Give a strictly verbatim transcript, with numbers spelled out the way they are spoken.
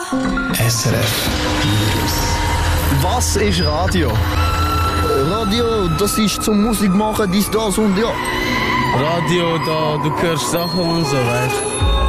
S R F News. Was ist Radio? Radio, das ist zum Musik machen, dies, das und ja. Radio, da du hörst Sachen und so, weißt du.